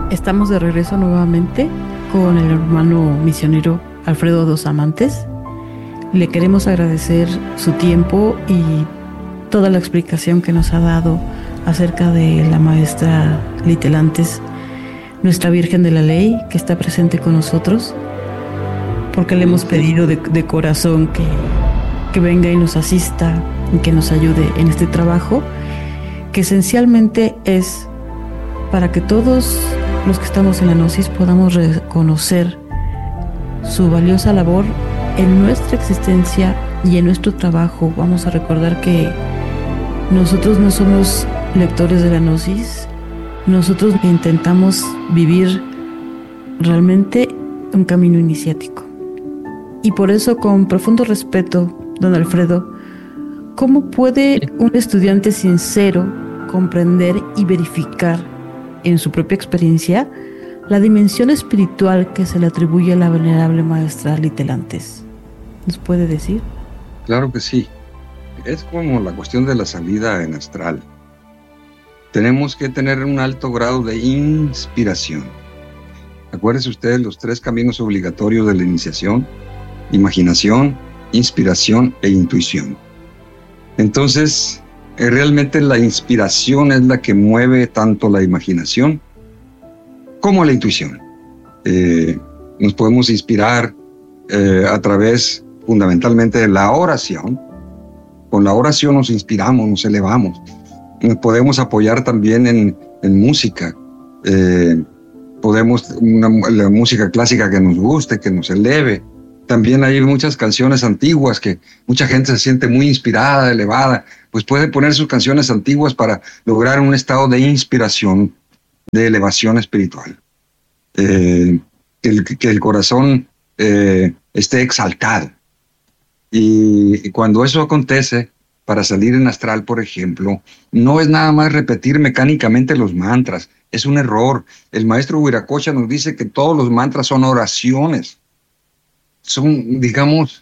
Estamos de regreso nuevamente con el hermano misionero Alfredo Dos Amantes. Le queremos agradecer su tiempo y toda la explicación que nos ha dado acerca de la maestra Litelantes, nuestra Virgen de la Ley, que está presente con nosotros, porque le hemos pedido de corazón que venga y nos asista y que nos ayude en este trabajo, que esencialmente es para que todos los que estamos en la Gnosis podamos reconocer su valiosa labor en nuestra existencia y en nuestro trabajo. Vamos a recordar que nosotros no somos lectores de la Gnosis, nosotros intentamos vivir realmente un camino iniciático. Y por eso, con profundo respeto, don Alfredo, ¿cómo puede un estudiante sincero comprender y verificar en su propia experiencia la dimensión espiritual que se le atribuye a la venerable maestra Litelantes? ¿Nos puede decir? Claro que sí. Es como la cuestión de la salida en astral. Tenemos que tener un alto grado de inspiración. Acuérdense ustedes los 3 caminos obligatorios de la iniciación: imaginación, inspiración e intuición. Entonces, realmente la inspiración es la que mueve tanto la imaginación como la intuición. Nos podemos inspirar a través fundamentalmente de la oración. Con la oración nos inspiramos, nos elevamos. Nos podemos apoyar también en música. Podemos la música clásica que nos guste, que nos eleve. También hay muchas canciones antiguas que mucha gente se siente muy inspirada, elevada, pues puede poner sus canciones antiguas para lograr un estado de inspiración, de elevación espiritual. Que el corazón esté exaltado. Y cuando eso acontece, para salir en astral, por ejemplo, no es nada más repetir mecánicamente los mantras, es un error. El maestro Viracocha nos dice que todos los mantras son oraciones. Son, digamos,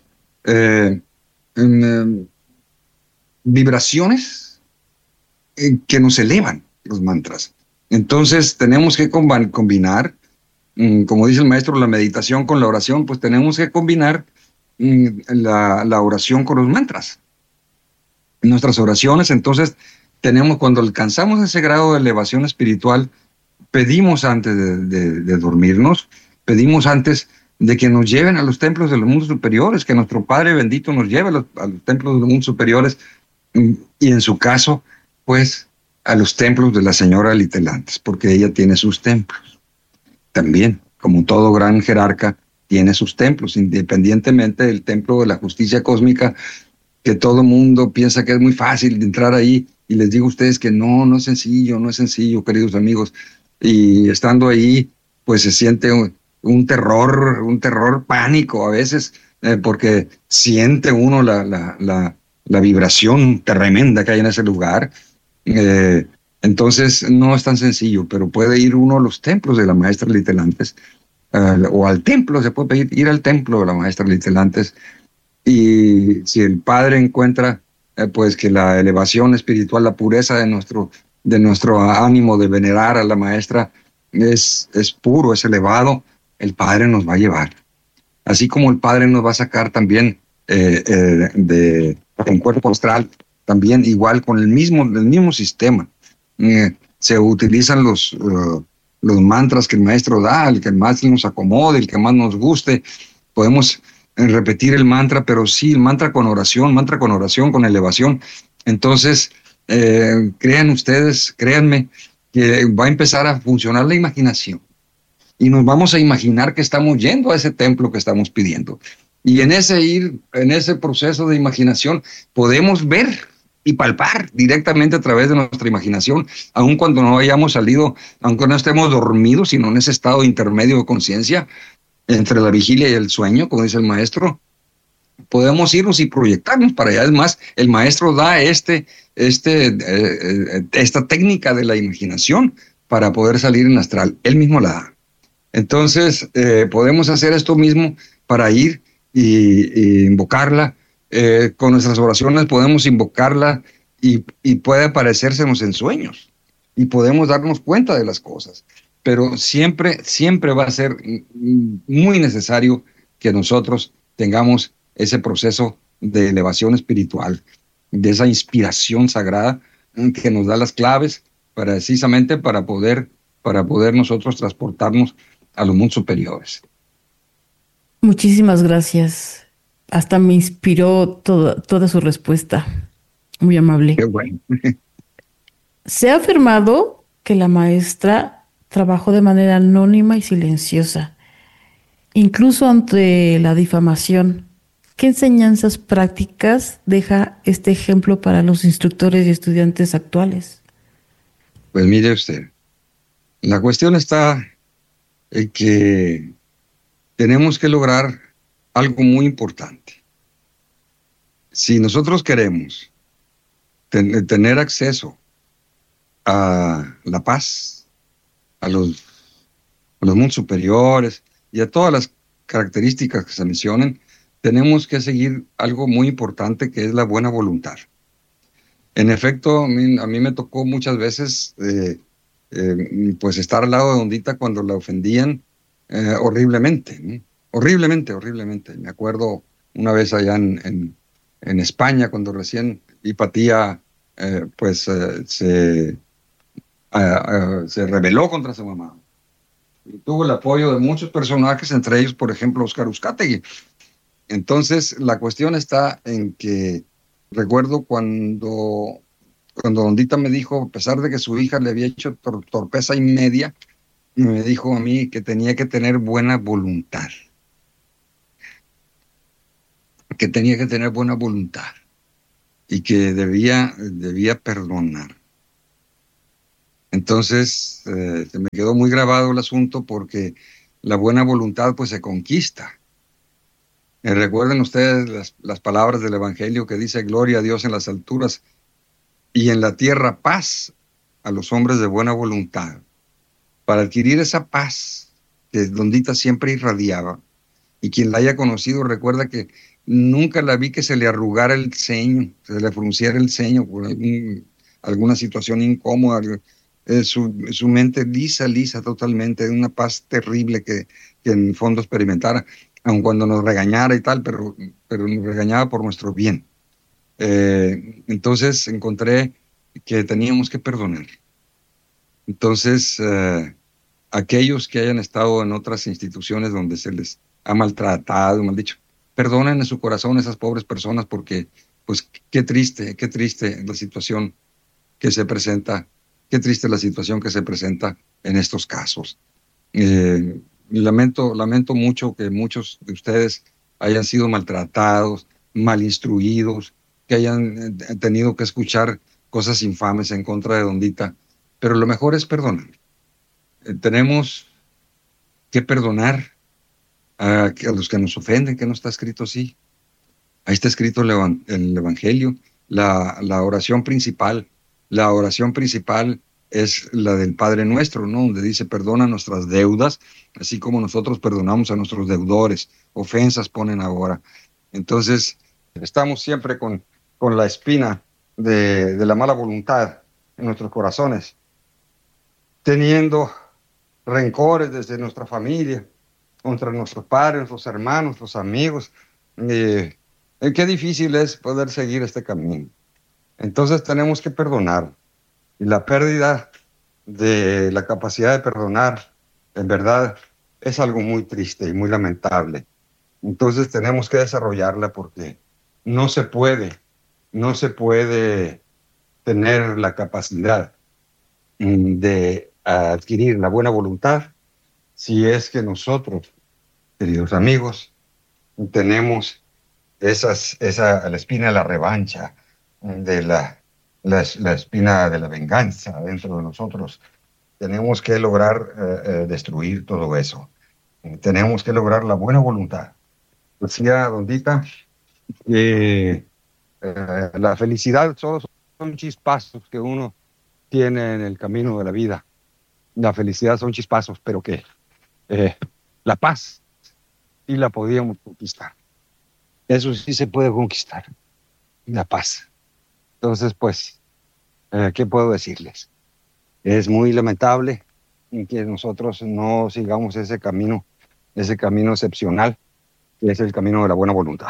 vibraciones que nos elevan los mantras. Entonces tenemos que combinar, como dice el maestro, la meditación con la oración, pues tenemos que combinar la oración con los mantras. En nuestras oraciones, entonces, cuando alcanzamos ese grado de elevación espiritual, pedimos antes de dormirnos, pedimos antes de que nos lleven a los templos de los mundos superiores, que nuestro Padre bendito nos lleve a los templos de los mundos superiores, y en su caso, pues, a los templos de la señora Litelantes, porque ella tiene sus templos. También, como todo gran jerarca, tiene sus templos, independientemente del templo de la justicia cósmica, que todo mundo piensa que es muy fácil de entrar ahí, y les digo a ustedes que no es sencillo, queridos amigos. Y estando ahí, pues se siente un terror pánico a veces, porque siente uno la vibración tremenda que hay en ese lugar. Entonces no es tan sencillo, pero puede ir uno a los templos de la maestra Litelantes, o al templo, se puede ir al templo de la maestra Litelantes, y si el Padre encuentra pues que la elevación espiritual, la pureza de nuestro ánimo de venerar a la maestra es puro, es elevado, el Padre nos va a llevar. Así como el Padre nos va a sacar también de un cuerpo astral, también igual con el mismo sistema. Se utilizan los mantras que el maestro da, el que más nos acomode, el que más nos guste. Podemos repetir el mantra, pero sí, el mantra con oración, con elevación. Entonces, créanme, que va a empezar a funcionar la imaginación. Y nos vamos a imaginar que estamos yendo a ese templo que estamos pidiendo. Y en ese proceso de imaginación, podemos ver y palpar directamente a través de nuestra imaginación, aun cuando no hayamos salido, aunque no estemos dormidos, sino en ese estado intermedio de conciencia, entre la vigilia y el sueño, como dice el maestro, podemos irnos y proyectarnos para allá. Es más, el maestro da esta técnica de la imaginación para poder salir en astral. Él mismo la da. Entonces, podemos hacer esto mismo para ir y invocarla. Con nuestras oraciones podemos invocarla y puede aparecérsenos en sueños. Y podemos darnos cuenta de las cosas. pero siempre, siempre va a ser muy necesario que nosotros tengamos ese proceso de elevación espiritual, de esa inspiración sagrada que nos da las claves precisamente para poder nosotros transportarnos a los mundos superiores. Muchísimas gracias. Hasta me inspiró toda su respuesta. Muy Qué amable. bueno. Se ha afirmado que la maestra trabajó de manera anónima y silenciosa, incluso ante la difamación. ¿Qué enseñanzas prácticas deja este ejemplo para los instructores y estudiantes actuales? Pues mire usted, la cuestión está en que tenemos que lograr algo muy importante. Si nosotros queremos tener acceso a la paz, a los mundos superiores y a todas las características que se mencionan, tenemos que seguir algo muy importante que es la buena voluntad. En efecto, a mí me tocó muchas veces pues estar al lado de Ondita cuando la ofendían horriblemente, ¿no? Horriblemente, horriblemente. Me acuerdo una vez allá en España, cuando recién Hipatía se rebeló contra su mamá. Y tuvo el apoyo de muchos personajes, entre ellos, por ejemplo, Óscar Uzcategui. Entonces, la cuestión está en que recuerdo cuando Ondita me dijo, a pesar de que su hija le había hecho torpeza y media, me dijo a mí que tenía que tener buena voluntad, que tenía que tener buena voluntad y que debía perdonar. Entonces, se me quedó muy grabado el asunto porque la buena voluntad pues se conquista. Recuerden ustedes las palabras del Evangelio que dice gloria a Dios en las alturas y en la tierra paz a los hombres de buena voluntad. Para adquirir esa paz que Ondita siempre irradiaba, y quien la haya conocido recuerda que nunca la vi que se le arrugara el ceño, se le frunciera el ceño por alguna situación incómoda. Su mente lisa totalmente, de una paz terrible que en el fondo experimentara, aun cuando nos regañara y tal, pero nos regañaba por nuestro bien. Entonces encontré que teníamos que perdonar. Entonces, aquellos que hayan estado en otras instituciones donde se les ha maltratado, mal dicho, perdonen en su corazón a esas pobres personas porque, pues, qué triste la situación que se presenta, qué triste la situación que se presenta en estos casos. Lamento mucho que muchos de ustedes hayan sido maltratados, mal instruidos, que hayan tenido que escuchar cosas infames en contra de Ondita, pero lo mejor es perdonar. Tenemos que perdonar a los que nos ofenden, que no está escrito así. Ahí está escrito el Evangelio, la oración principal. La oración principal es la del Padre Nuestro, ¿no? Donde dice, perdona nuestras deudas, así como nosotros perdonamos a nuestros deudores. Ofensas ponen ahora. Entonces, estamos siempre con la espina de la mala voluntad en nuestros corazones, teniendo rencores desde nuestra familia, contra nuestros padres, nuestros hermanos, nuestros amigos. Qué difícil es poder seguir este camino. Entonces tenemos que perdonar. Y la pérdida de la capacidad de perdonar, en verdad, es algo muy triste y muy lamentable. Entonces tenemos que desarrollarla porque no se puede tener la capacidad de adquirir la buena voluntad si es que nosotros, queridos amigos, tenemos la espina de la revancha, de la espina de la venganza dentro de nosotros. Tenemos que lograr destruir todo eso. Tenemos que lograr la buena voluntad. Decía Ondita que la felicidad solo son chispazos que uno tiene en el camino de la vida. La felicidad son chispazos, pero que la paz sí la podíamos conquistar. Eso sí se puede conquistar, la paz. Entonces, pues, ¿qué puedo decirles? Es muy lamentable que nosotros no sigamos ese camino excepcional, que es el camino de la buena voluntad.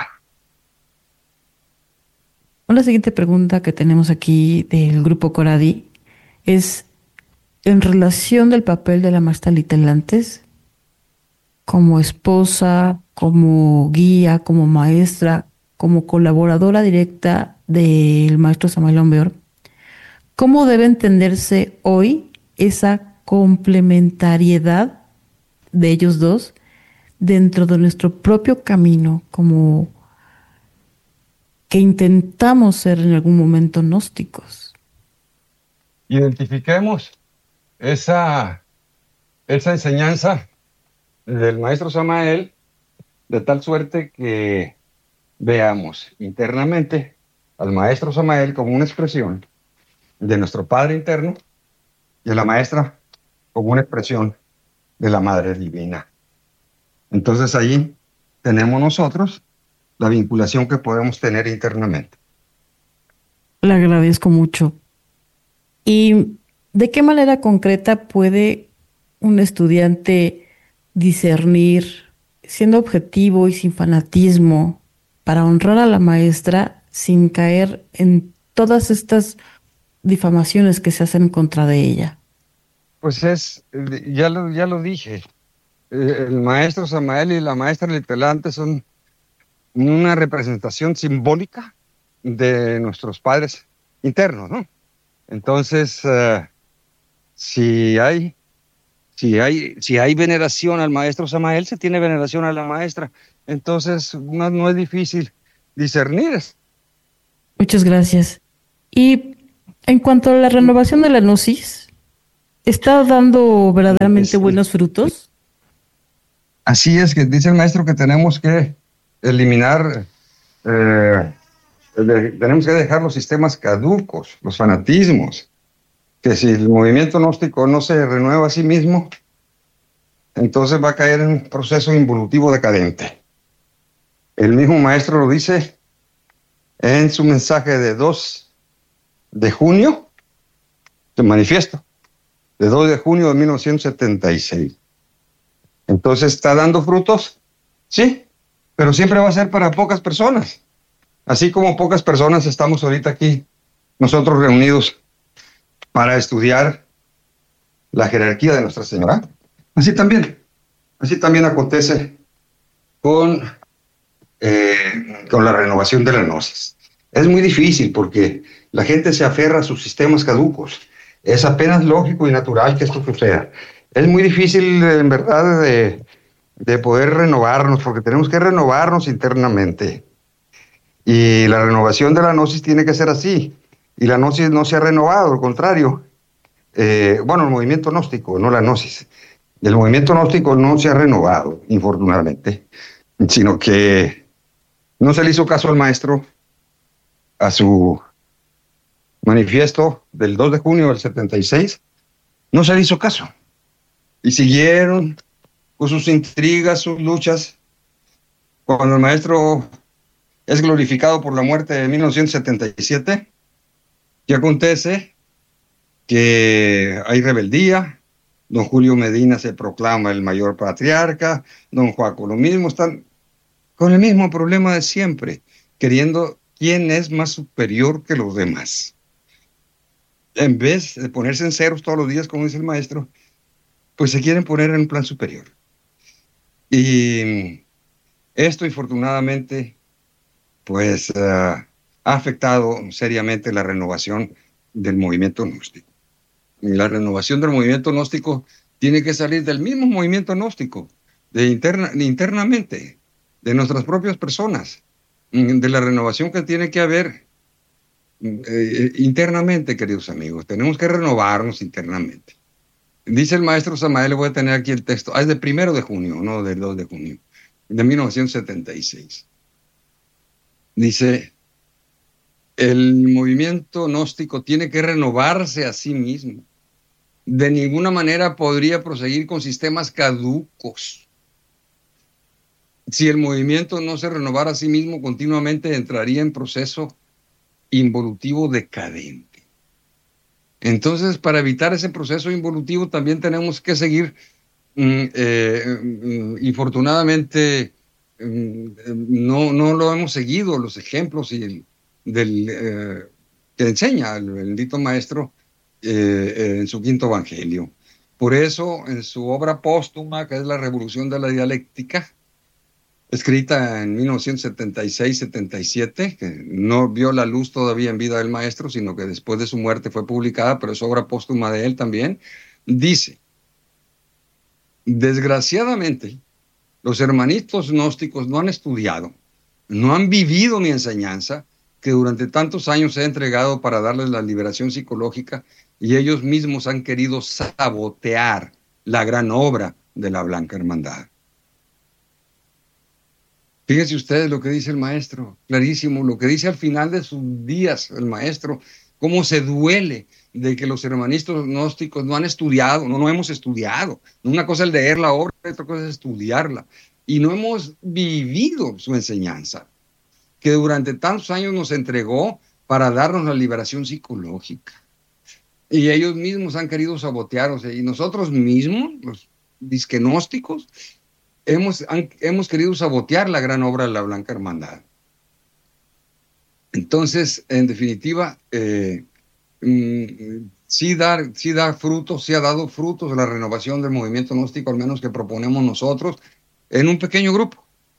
La siguiente pregunta que tenemos aquí del grupo Coradi es en relación del papel de la maestra Litelantes como esposa, como guía, como maestra, como colaboradora directa del maestro Samael Aumbeor. ¿Cómo debe entenderse hoy esa complementariedad de ellos dos dentro de nuestro propio camino, como que intentamos ser en algún momento gnósticos? Identifiquemos esa enseñanza del maestro Samael de tal suerte que veamos internamente al maestro Samael como una expresión de nuestro Padre interno y a la maestra como una expresión de la Madre Divina. Entonces allí tenemos nosotros la vinculación que podemos tener internamente. Le agradezco mucho. ¿Y de qué manera concreta puede un estudiante discernir, siendo objetivo y sin fanatismo, para honrar a la maestra sin caer en todas estas difamaciones que se hacen en contra de ella? Pues ya lo dije, el maestro Samael y la maestra Litelante son una representación simbólica de nuestros padres internos, ¿no? Entonces, si hay veneración al maestro Samael, se tiene veneración a la maestra. Entonces, no es difícil discernir. Muchas gracias. Y en cuanto a la renovación de la gnosis, ¿está dando verdaderamente buenos frutos? Así es, que dice el maestro que tenemos que eliminar, tenemos que dejar los sistemas caducos, los fanatismos, que si el movimiento gnóstico no se renueva a sí mismo, entonces va a caer en un proceso involutivo decadente. El mismo maestro lo dice en su mensaje de 2 de junio, de manifiesto, de 2 de junio de 1976. Entonces, ¿está dando frutos? Sí, pero siempre va a ser para pocas personas. Así como pocas personas estamos ahorita aquí, nosotros reunidos para estudiar la jerarquía de Nuestra Señora. Así también acontece con la renovación de la gnosis. Es muy difícil porque la gente se aferra a sus sistemas caducos. Es apenas lógico y natural que esto suceda. Es muy difícil, en verdad, de poder renovarnos, porque tenemos que renovarnos internamente. Y la renovación de la gnosis tiene que ser así. Y la gnosis no se ha renovado, al contrario. El movimiento gnóstico, no la gnosis. El movimiento gnóstico no se ha renovado, infortunadamente, sino que no se le hizo caso al maestro, a su manifiesto del 2 de junio del 76, no se le hizo caso. Y siguieron con sus intrigas, sus luchas. Cuando el maestro es glorificado por la muerte de 1977, ¿qué acontece? Que hay rebeldía, don Julio Medina se proclama el mayor patriarca, don Joaco lo mismo, están con el mismo problema de siempre, queriendo quién es más superior que los demás. En vez de ponerse en ceros todos los días, como dice el maestro, pues se quieren poner en un plan superior. Y esto, infortunadamente, pues ha afectado seriamente la renovación del movimiento gnóstico. Y la renovación del movimiento gnóstico tiene que salir del mismo movimiento gnóstico, internamente, de nuestras propias personas, de la renovación que tiene que haber internamente, queridos amigos. Tenemos que renovarnos internamente. Dice el maestro Samael, le voy a tener aquí el texto, es del 1 de junio, no del 2 de junio, de 1976. Dice, el movimiento gnóstico tiene que renovarse a sí mismo. De ninguna manera podría proseguir con sistemas caducos. Si el movimiento no se renovara a sí mismo, continuamente entraría en proceso involutivo decadente. Entonces, para evitar ese proceso involutivo, también tenemos que seguir, infortunadamente, no lo hemos seguido, los ejemplos que enseña el bendito maestro en su quinto evangelio. Por eso, en su obra póstuma, que es La Revolución de la Dialéctica, escrita en 1976-77, que no vio la luz todavía en vida del maestro, sino que después de su muerte fue publicada, pero es obra póstuma de él también, dice: desgraciadamente, los hermanitos gnósticos no han estudiado, no han vivido mi enseñanza, que durante tantos años he entregado para darles la liberación psicológica, y ellos mismos han querido sabotear la gran obra de la Blanca Hermandad. Fíjense ustedes lo que dice el maestro, clarísimo, lo que dice al final de sus días el maestro, cómo se duele de que los hermanistas gnósticos no han estudiado, no hemos estudiado. Una cosa es leer la obra, otra cosa es estudiarla. Y no hemos vivido su enseñanza, que durante tantos años nos entregó para darnos la liberación psicológica. Y ellos mismos han querido sabotear, o sea, y nosotros mismos, los disquenósticos, hemos querido sabotear la gran obra de la Blanca Hermandad. Entonces, en definitiva, sí da frutos, sí ha dado frutos la renovación del movimiento gnóstico, al menos que proponemos nosotros, en un pequeño grupo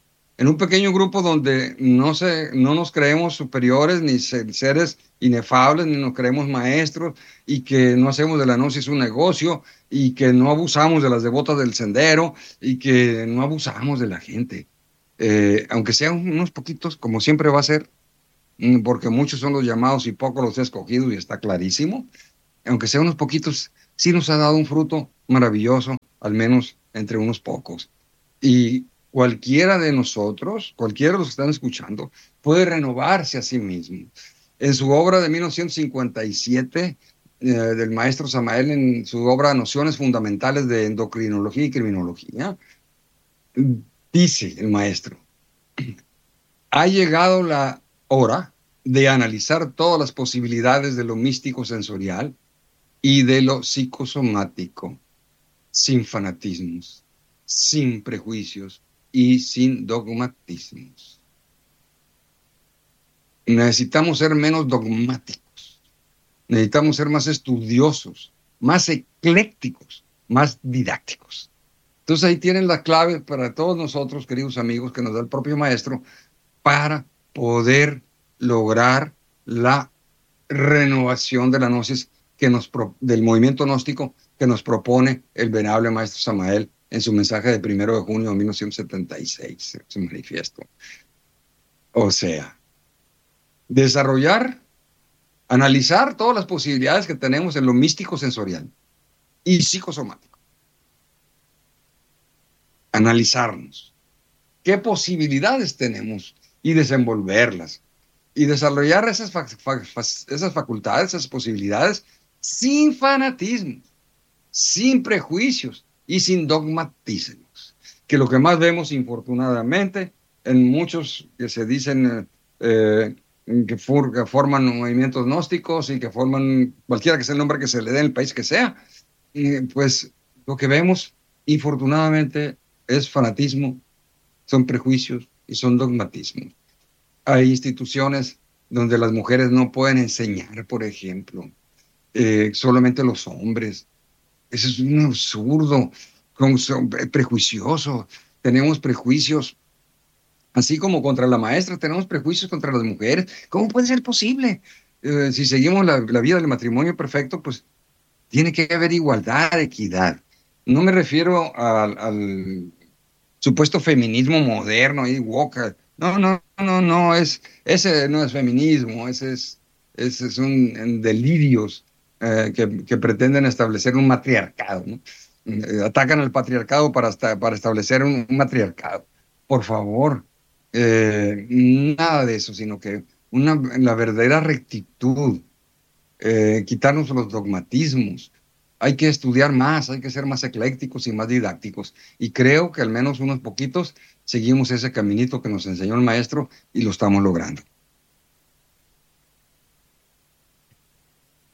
donde no nos creemos superiores, ni seres inefables, ni nos creemos maestros, y que no hacemos de la gnosis un negocio, y que no abusamos de las devotas del sendero, y que no abusamos de la gente. Aunque sean unos poquitos, como siempre va a ser, porque muchos son los llamados y pocos los escogidos, y está clarísimo. Aunque sean unos poquitos, sí nos ha dado un fruto maravilloso, al menos entre unos pocos. Y cualquiera de nosotros, cualquiera de los que están escuchando, puede renovarse a sí mismo. En su obra de 1957, del maestro Samael, en su obra Nociones Fundamentales de Endocrinología y Criminología, dice el maestro: ha llegado la hora de analizar todas las posibilidades de lo místico sensorial y de lo psicosomático, sin fanatismos, sin prejuicios y sin dogmatismos. Necesitamos ser menos dogmáticos, necesitamos ser más estudiosos, más eclécticos, más didácticos. Entonces ahí tienen la clave para todos nosotros, queridos amigos, que nos da el propio maestro, para poder lograr la renovación de la gnosis del movimiento gnóstico que nos propone el venerable maestro Samael en su mensaje de 1 de junio de 1976, su manifiesto. O sea, analizar todas las posibilidades que tenemos en lo místico sensorial y psicosomático. Analizarnos. ¿Qué posibilidades tenemos? Y desenvolverlas. Y desarrollar esas facultades, esas posibilidades, sin fanatismo, sin prejuicios y sin dogmatismos. Que lo que más vemos, infortunadamente, en muchos que se dicen que forman movimientos gnósticos y que forman, cualquiera que sea el nombre que se le dé en el país que sea, pues lo que vemos, infortunadamente, es fanatismo, son prejuicios y son dogmatismos. Hay instituciones donde las mujeres no pueden enseñar, por ejemplo, solamente los hombres. Eso es un absurdo, prejuicioso. Tenemos prejuicios, así como contra la maestra, tenemos prejuicios contra las mujeres. ¿Cómo puede ser posible? Si seguimos la vida del matrimonio perfecto, pues tiene que haber igualdad, equidad. No me refiero al supuesto feminismo moderno y woke. No, ese no es feminismo, ese es un delirios que pretenden establecer un matriarcado, ¿no? Atacan al patriarcado para establecer un matriarcado. Por favor, nada de eso, sino que la verdadera rectitud, quitarnos los dogmatismos. Hay que estudiar más, hay que ser más eclécticos y más didácticos. Y creo que al menos unos poquitos seguimos ese caminito que nos enseñó el maestro y lo estamos logrando.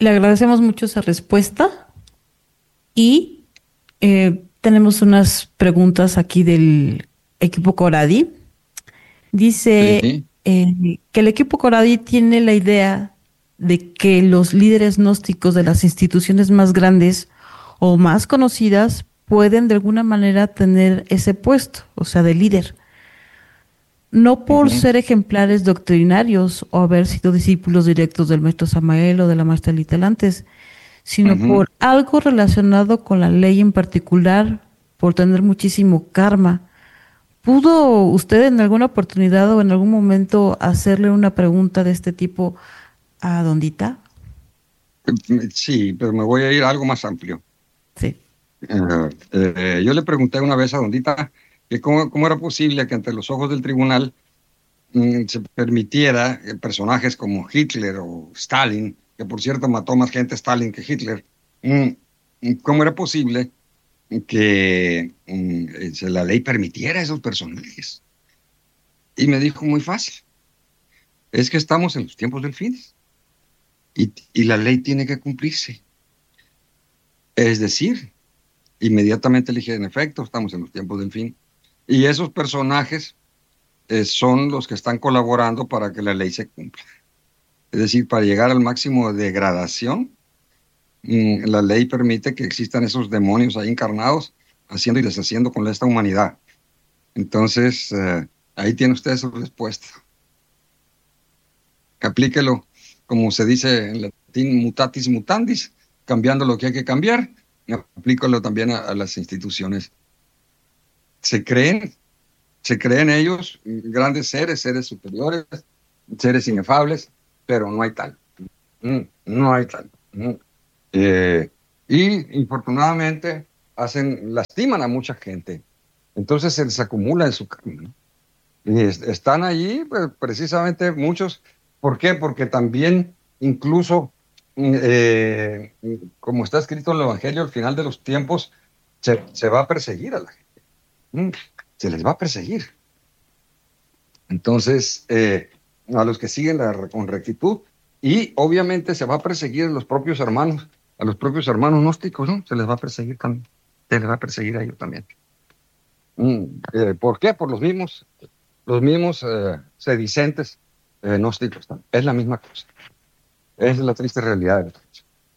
Le agradecemos mucho esa respuesta y tenemos unas preguntas aquí del equipo Coradi. Dice Sí. que el equipo Coradi tiene la idea de que los líderes gnósticos de las instituciones más grandes o más conocidas pueden de alguna manera tener ese puesto, o sea, de líder. No por Ujú, ser ejemplares doctrinarios o haber sido discípulos directos del maestro Samael o de la maestra Litelantes, sino ujú. por algo relacionado con la ley en particular, por tener muchísimo karma. ¿Pudo usted en alguna oportunidad o en algún momento hacerle una pregunta de este tipo a Dondita? Sí, pero me voy a ir a algo más amplio. Sí. Yo le pregunté una vez a Dondita que cómo era posible que ante los ojos del tribunal se permitiera personajes como Hitler o Stalin, que por cierto mató más gente Stalin que Hitler, cómo era posible que la ley permitiera a esos personajes. Y me dijo muy fácil, es que estamos en los tiempos del fin y la ley tiene que cumplirse. Es decir, inmediatamente le dije, en efecto, estamos en los tiempos del fin. Y esos personajes son los que están colaborando para que la ley se cumpla. Es decir, para llegar al máximo de degradación, la ley permite que existan esos demonios ahí encarnados, haciendo y deshaciendo con esta humanidad. Entonces, ahí tiene usted su respuesta. Aplíquelo, como se dice en latín, mutatis mutandis, cambiando lo que hay que cambiar. Aplícalo también a las instituciones. Se creen, se creen ellos grandes seres, seres superiores, seres inefables, pero no hay tal. No hay tal. Y infortunadamente lastiman a mucha gente. Entonces se les acumula en su camino. Y están allí, pues, precisamente muchos. ¿Por qué? Porque también, incluso, como está escrito en el Evangelio, al final de los tiempos, se va a perseguir a la gente. Se les va a perseguir. Entonces, a los que siguen con rectitud, y obviamente se va a perseguir a los propios hermanos gnósticos, ¿no? Se les va a perseguir también. Se les va a perseguir a ellos también. ¿Por qué? Por los mismos sedicentes gnósticos. Es la misma cosa. Esa es la triste realidad de la cosa.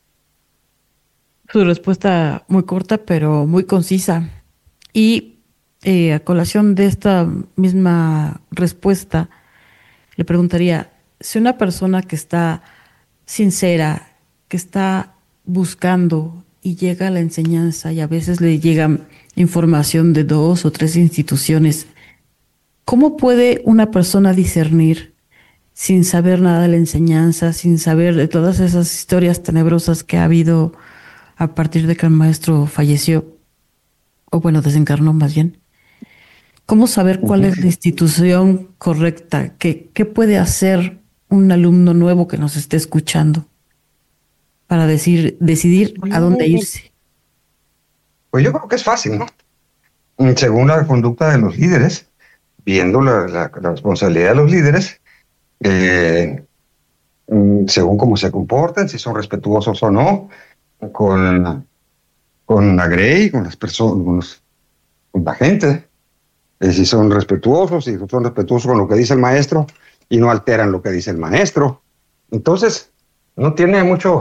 Su respuesta muy corta, pero muy concisa. Y a colación de esta misma respuesta, le preguntaría, si una persona que está sincera, que está buscando y llega a la enseñanza y a veces le llega información de 2 o 3 instituciones, ¿cómo puede una persona discernir sin saber nada de la enseñanza, sin saber de todas esas historias tenebrosas que ha habido a partir de que el maestro falleció, o bueno, desencarnó más bien? ¿Cómo saber cuál es la institución correcta? ¿Qué puede hacer un alumno nuevo que nos esté escuchando para decidir a dónde irse? Pues yo creo que es fácil, ¿no? Según la conducta de los líderes, viendo la responsabilidad de los líderes, eh, según cómo se comportan, si son respetuosos o no, con, con la Grey, con las personas, con la gente, si son respetuosos, si son respetuosos con lo que dice el maestro y no alteran lo que dice el maestro. Entonces, no tiene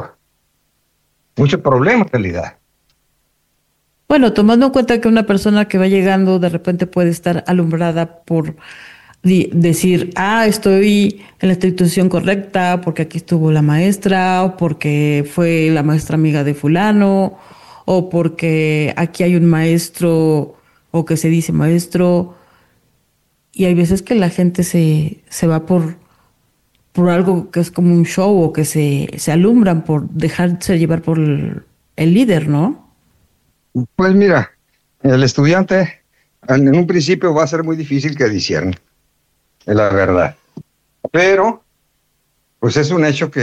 mucho problema en realidad. Bueno, tomando en cuenta que una persona que va llegando de repente puede estar alumbrada por decir, estoy en la institución correcta porque aquí estuvo la maestra, o porque fue la maestra amiga de fulano, o porque aquí hay un maestro o que se dice maestro. Y hay veces que la gente se va por algo que es como un show o que se alumbran por dejarse llevar por el líder, ¿no? Pues mira, el estudiante en un principio va a ser muy difícil que discierna, es la verdad. Pero, pues es un hecho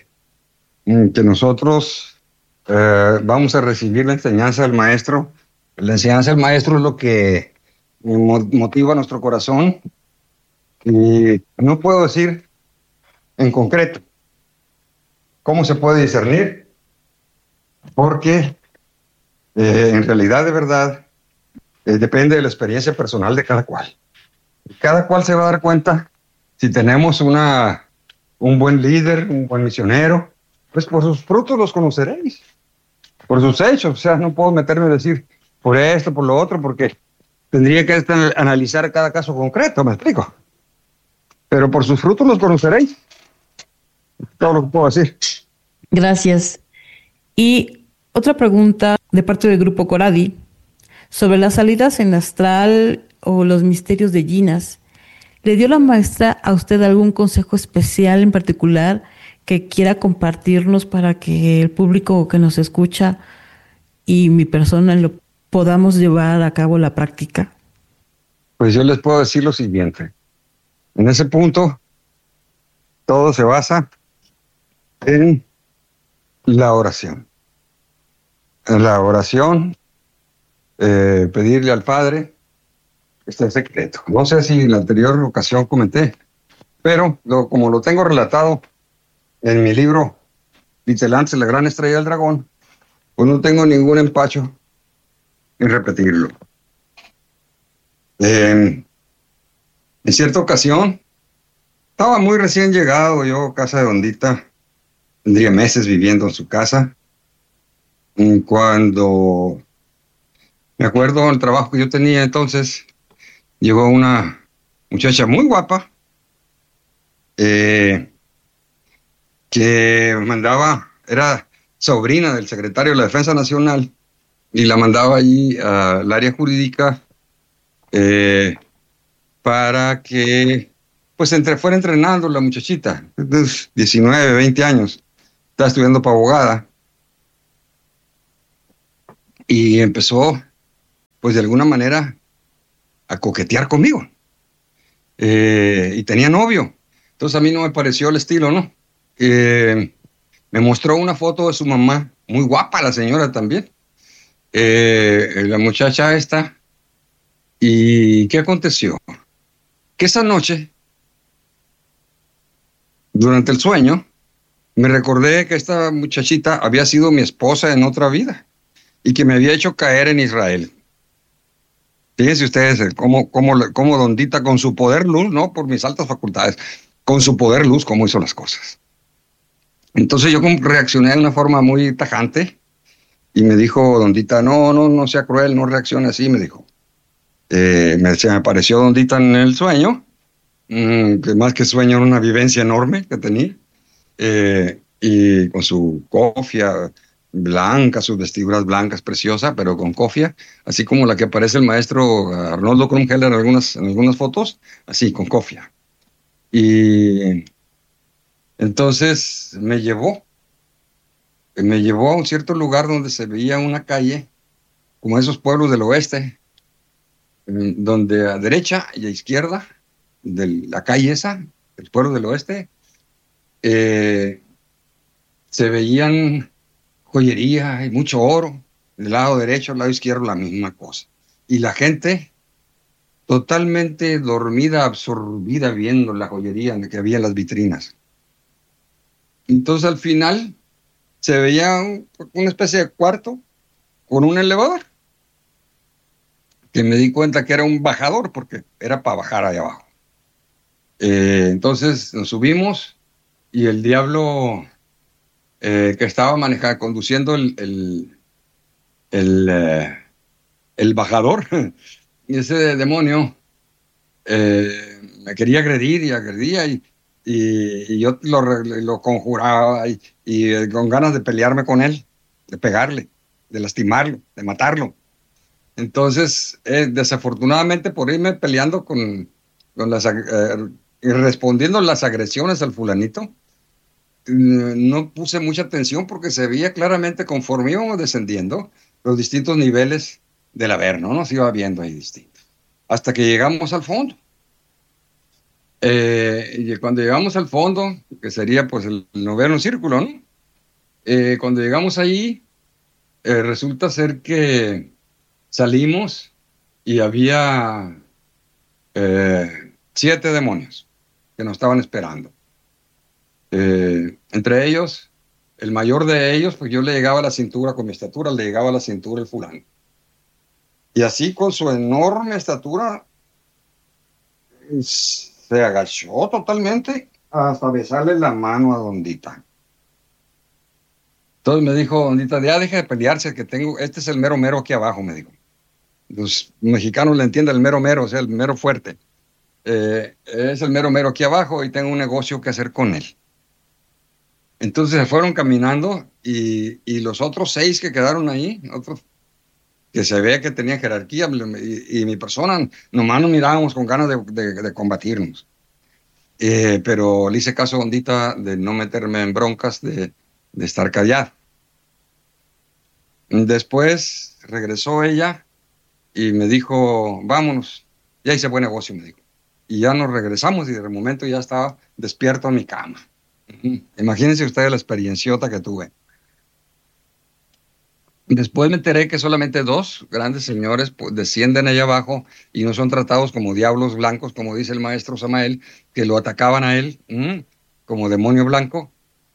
que nosotros vamos a recibir la enseñanza del maestro. La enseñanza del maestro es lo que motiva nuestro corazón. Y no puedo decir en concreto, ¿Cómo se puede discernir? Porque en realidad, de verdad, depende de la experiencia personal de cada cual. Cada cual se va a dar cuenta si tenemos un buen líder, un buen misionero, pues por sus frutos los conoceréis, por sus hechos. O sea, no puedo meterme a decir por esto, por lo otro, porque tendría que analizar cada caso concreto, ¿me explico? Pero por sus frutos los conoceréis. Todo lo que puedo decir. Gracias. Y otra pregunta de parte del grupo Coradi sobre las salidas en astral o los misterios de Ginas. ¿Le dio la maestra a usted algún consejo especial en particular que quiera compartirnos para que el público que nos escucha y mi persona lo podamos llevar a cabo la práctica? Pues yo les puedo decir lo siguiente. En ese punto, todo se basa en la oración. En la oración, pedirle al Padre este secreto. No sé si en la anterior ocasión comenté, pero como lo tengo relatado en mi libro Vitelantes, la gran estrella del dragón, pues no tengo ningún empacho en repetirlo. En cierta ocasión, estaba muy recién llegado yo a casa de Ondita, tendría meses viviendo en su casa, cuando me acuerdo del trabajo que yo tenía entonces, llegó una muchacha muy guapa, que era sobrina del secretario de la Defensa Nacional, y la mandaba allí al área jurídica para que pues fuera entrenando la muchachita, 19, 20 años, estaba estudiando para abogada, y empezó pues de alguna manera a coquetear conmigo, y tenía novio. Entonces a mí no me pareció el estilo, ¿no? Me mostró una foto de su mamá, muy guapa la señora también, la muchacha esta. ¿Y qué aconteció? Que esa noche, durante el sueño, me recordé que esta muchachita había sido mi esposa en otra vida y que me había hecho caer en Israel. Fíjense ustedes cómo Dondita, con su poder luz, no por mis altas facultades, con su poder luz, cómo hizo las cosas. Entonces yo reaccioné de una forma muy tajante y me dijo Dondita, no sea cruel, no reaccione así, me dijo. Se me apareció Dondita en el sueño, que más que sueño era una vivencia enorme que tenía, y con su cofia blanca, sus vestiduras blancas, preciosa, pero con cofia, así como la que aparece el maestro Arnoldo Krumheller en algunas fotos, así, con cofia. Y entonces me llevó a un cierto lugar donde se veía una calle, como esos pueblos del oeste, donde a derecha y a izquierda de la calle esa, el pueblo del oeste, se veían joyería y mucho oro, del lado derecho, al lado izquierdo la misma cosa. Y la gente totalmente dormida, absorbida viendo la joyería que había en las vitrinas. Entonces al final se veía una especie de cuarto con un elevador, que me di cuenta que era un bajador porque era para bajar allá abajo. Entonces nos subimos y el diablo que estaba conduciendo el bajador, y ese demonio me quería agredir y agredía, y yo lo conjuraba y con ganas de pelearme con él, de pegarle, de lastimarlo, de matarlo. Entonces, desafortunadamente, por irme peleando y respondiendo las agresiones al fulanito, no puse mucha atención porque se veía claramente conforme íbamos descendiendo los distintos niveles del Averno, ¿no? Se iba viendo ahí distintos. Hasta que llegamos al fondo. Y cuando llegamos al fondo, que sería pues el noveno círculo, ¿no? Cuando llegamos ahí, resulta ser que salimos y había 7 demonios que nos estaban esperando. Entre ellos El mayor de ellos, pues yo le llegaba a la cintura, con mi estatura, le llegaba a la cintura el fulano. Y así con su enorme estatura, se agachó totalmente hasta besarle la mano a Dondita. Entonces me dijo Dondita, ya deja de pelearse, que tengo, este es el mero mero aquí abajo, me dijo. Los mexicanos le entienden el mero mero, o sea, el mero fuerte. Es el mero mero aquí abajo y tengo un negocio que hacer con él. Entonces se fueron caminando y los otros 6 que quedaron ahí, otros que se ve que tenían jerarquía, y mi persona, nomás nos mirábamos con ganas de combatirnos. Pero le hice caso a Dondita de no meterme en broncas, de estar callado. Después regresó ella y me dijo, vámonos, ya hice buen negocio, me dijo. Y ya nos regresamos y de momento ya estaba despierto en mi cama. Imagínense ustedes la experienciota que tuve. Después me enteré que solamente 2 grandes señores pues, descienden allá abajo y no son tratados como diablos blancos, como dice el maestro Samael, que lo atacaban a él como demonio blanco.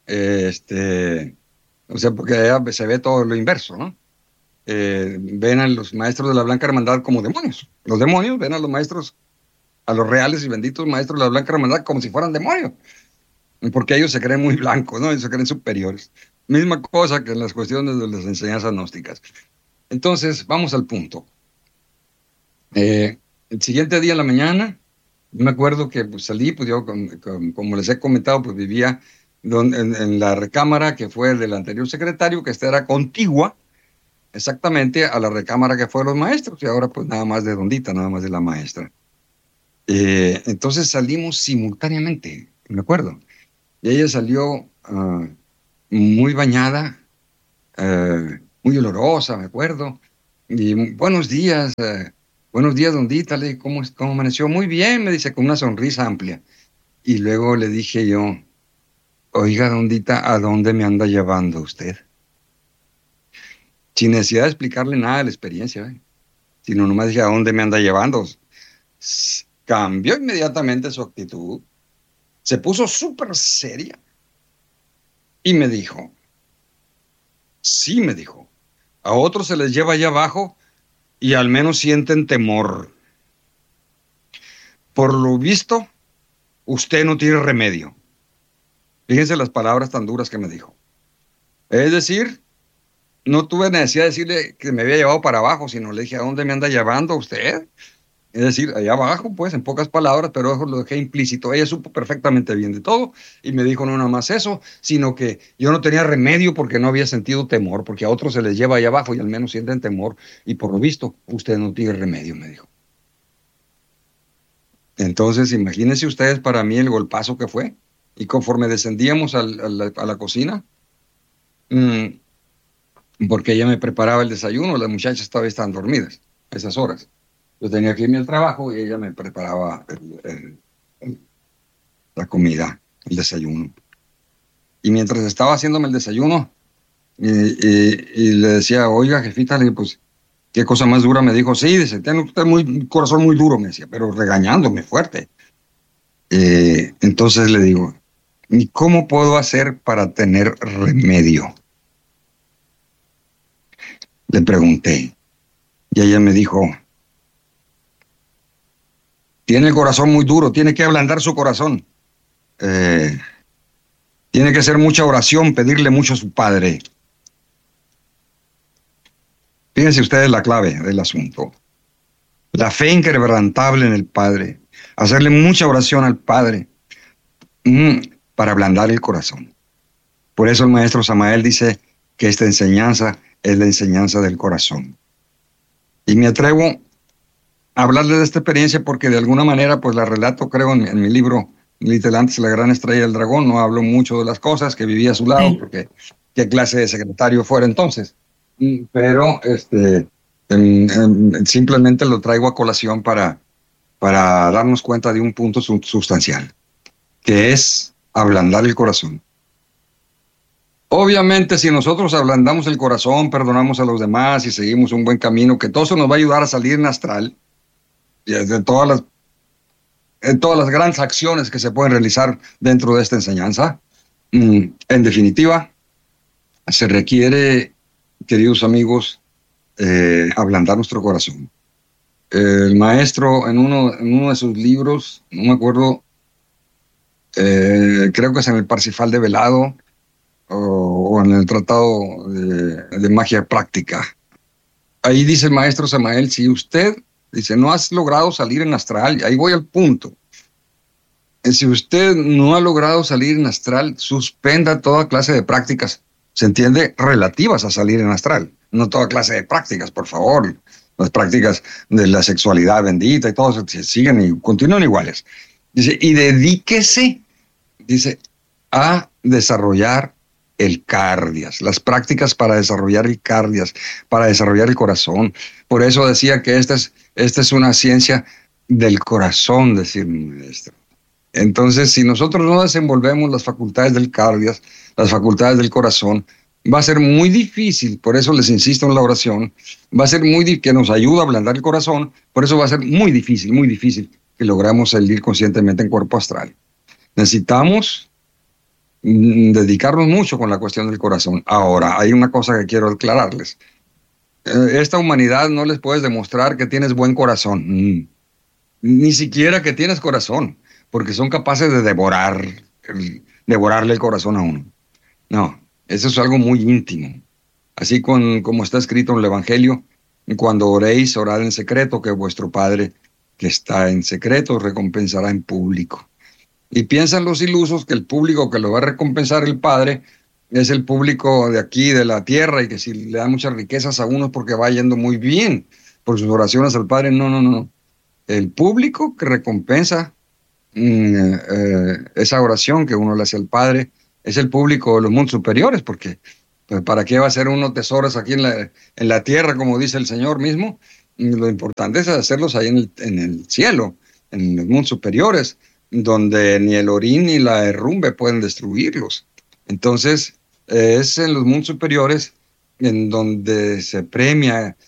O sea, porque allá se ve todo lo inverso, ¿no? Ven a los maestros de la Blanca Hermandad como demonios. Los demonios ven a los maestros, a los reales y benditos maestros de la Blanca Hermandad como si fueran demonios. Porque ellos se creen muy blancos, ¿no? Ellos se creen superiores. Misma cosa que en las cuestiones de las enseñanzas gnósticas. Entonces, vamos al punto. El siguiente día en la mañana, me acuerdo que pues, salí, pues yo, como les he comentado, pues vivía en la recámara que fue del anterior secretario, que esta era contigua exactamente a la recámara que fue de los maestros, y ahora pues nada más de Dondita, nada más de la maestra. Entonces salimos simultáneamente, me acuerdo. Y ella salió muy bañada, muy olorosa, me acuerdo. Y buenos días, Dondita. Le dije, ¿cómo amaneció? Muy bien, me dice, con una sonrisa amplia. Y luego le dije yo, oiga, Dondita, ¿a dónde me anda llevando usted? Sin necesidad de explicarle nada de la experiencia, sino nomás dije, ¿a dónde me anda llevando? Cambió inmediatamente su actitud, se puso súper seria y me dijo, sí, me dijo, a otros se les lleva allá abajo y al menos sienten temor. Por lo visto, usted no tiene remedio. Fíjense las palabras tan duras que me dijo. Es decir, no tuve necesidad de decirle que me había llevado para abajo, sino le dije, ¿a dónde me anda llevando usted? Es decir, allá abajo, pues, en pocas palabras, pero eso lo dejé implícito. Ella supo perfectamente bien de todo y me dijo no nada más eso, sino que yo no tenía remedio porque no había sentido temor, porque a otros se les lleva allá abajo y al menos sienten temor y por lo visto usted no tiene remedio, me dijo. Entonces, imagínense ustedes para mí el golpazo que fue. Y conforme descendíamos a la cocina, porque ella me preparaba el desayuno, las muchachas todavía estaban dormidas a esas horas. Yo tenía que irme al trabajo y ella me preparaba la comida, el desayuno. Y mientras estaba haciéndome el desayuno, y le decía, oiga, jefita, le dije, pues, ¿qué cosa más dura? Me dijo, sí, dice, tiene usted un corazón muy duro, me decía, pero regañándome fuerte. Entonces le digo, ¿y cómo puedo hacer para tener remedio? Le pregunté. Y ella me dijo, tiene el corazón muy duro, tiene que ablandar su corazón. Tiene que hacer mucha oración, pedirle mucho a su padre. Fíjense ustedes la clave del asunto. La fe inquebrantable en el Padre. Hacerle mucha oración al Padre para ablandar el corazón. Por eso el maestro Samael dice que esta enseñanza es la enseñanza del corazón. Y me atrevo a hablarles de esta experiencia porque de alguna manera pues la relato, creo, en mi libro Litelantes, la gran estrella del dragón. No hablo mucho de las cosas que vivía a su lado, porque qué clase de secretario fuera entonces. Pero simplemente lo traigo a colación para darnos cuenta de un punto sustancial, que es ablandar el corazón. Obviamente, si nosotros ablandamos el corazón, perdonamos a los demás y seguimos un buen camino, que todo eso nos va a ayudar a salir en astral, de todas las grandes acciones que se pueden realizar dentro de esta enseñanza. En definitiva, Se requiere, queridos amigos, ablandar nuestro corazón. El maestro en uno de sus libros, no me acuerdo, creo que es en el Parsifal de Velado o en el Tratado de Magia Práctica. Ahí dice el maestro Samael, si usted dice no has logrado salir en astral, y ahí voy al punto. Si usted no ha logrado salir en astral, suspenda toda clase de prácticas, se entiende, relativas a salir en astral. No toda clase de prácticas, por favor. Las prácticas de la sexualidad bendita y todo se siguen y continúan iguales. Dice, y dedíquese, dice, a desarrollar el cardias, las prácticas para desarrollar el cardias, para desarrollar el corazón. Por eso decía que esta es una ciencia del corazón, decía mi maestro. Entonces, si nosotros no desenvolvemos las facultades del cardias, las facultades del corazón, va a ser muy difícil, por eso les insisto en la oración, va a ser muy difícil, que nos ayuda a ablandar el corazón, por eso va a ser muy difícil que logremos salir conscientemente en cuerpo astral. Necesitamos dedicarnos mucho con la cuestión del corazón. Ahora, hay una cosa que quiero aclararles. Esta humanidad no les puedes demostrar que tienes buen corazón, ni siquiera que tienes corazón, porque son capaces de devorarle el corazón a uno. No, eso es algo muy íntimo. Así como está escrito en el Evangelio, cuando oréis, orad en secreto, que vuestro Padre que está en secreto recompensará en público. Y piensan los ilusos que el público que lo va a recompensar el Padre es el público de aquí, de la tierra, y que si le da muchas riquezas a uno es porque va yendo muy bien por sus oraciones al Padre. No. El público que recompensa esa oración que uno le hace al Padre es el público de los mundos superiores, porque pues, ¿para qué va a hacer uno tesoros aquí en la tierra, como dice el Señor mismo? Lo importante es hacerlos ahí en el cielo, en los mundos superiores, donde ni el orín ni la herrumbe pueden destruirlos. Entonces, es en los mundos superiores en donde se premia